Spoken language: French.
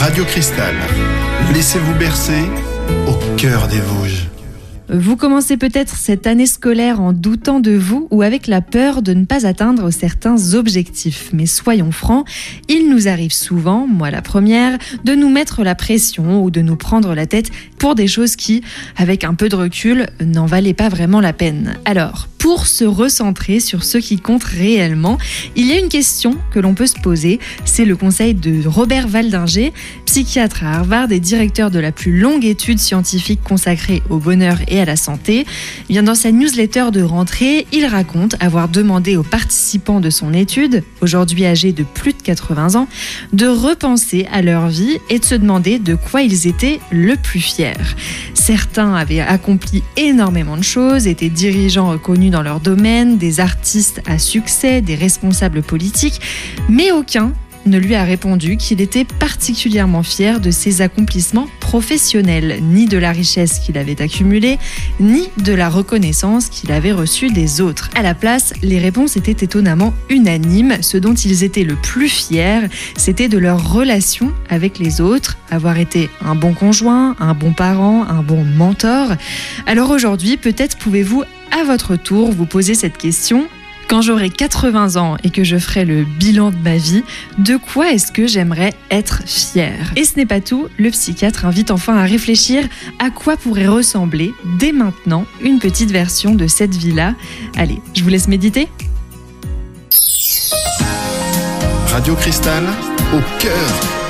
Radio Cristal. Laissez-vous bercer au cœur des Vosges. Vous commencez peut-être cette année scolaire en doutant de vous ou avec la peur de ne pas atteindre certains objectifs. Mais soyons francs, il nous arrive souvent, moi la première, de nous mettre la pression ou de nous prendre la tête pour des choses qui, avec un peu de recul, n'en valaient pas vraiment la peine. Alors, pour se recentrer sur ce qui compte réellement, il y a une question que l'on peut se poser. C'est le conseil de Robert Waldinger, psychiatre à Harvard et directeur de la plus longue étude scientifique consacrée au bonheur et à la santé. Bien, dans sa newsletter de rentrée, il raconte avoir demandé aux participants de son étude, aujourd'hui âgés de plus de 80 ans, de repenser à leur vie et de se demander de quoi ils étaient le plus fiers. Certains avaient accompli énormément de choses, étaient dirigeants reconnus dans leur domaine, des artistes à succès, des responsables politiques, mais aucun ne lui a répondu qu'il était particulièrement fier de ses accomplissements professionnels, ni de la richesse qu'il avait accumulée, ni de la reconnaissance qu'il avait reçue des autres. À la place, les réponses étaient étonnamment unanimes. Ce dont ils étaient le plus fiers, c'était de leur relation avec les autres, avoir été un bon conjoint, un bon parent, un bon mentor. Alors aujourd'hui, peut-être pouvez-vous à votre tour vous poser cette question. Quand j'aurai 80 ans et que je ferai le bilan de ma vie, de quoi est-ce que j'aimerais être fière ? Et ce n'est pas tout, le psychiatre invite enfin à réfléchir à quoi pourrait ressembler dès maintenant une petite version de cette vie-là. Allez, je vous laisse méditer. Radio Cristal, au cœur